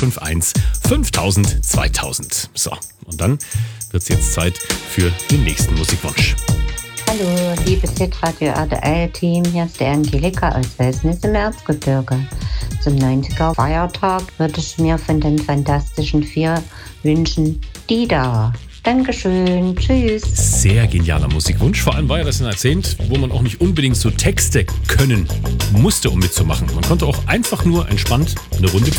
51 5000 2000. So, und dann wird es jetzt Zeit für den nächsten Musikwunsch. Hallo, liebes Hitradio RTL-Team, hier ist der Angelika aus Welsnitz im Erzgebirge. Zum 90er Feiertag würde ich mir von den Fantastischen Vier wünschen, Dida. Dankeschön, tschüss. Sehr genialer Musikwunsch. Vor allem war ja das ein Jahrzehnt, wo man auch nicht unbedingt so Texte können musste, um mitzumachen. Man konnte auch einfach nur entspannt eine Runde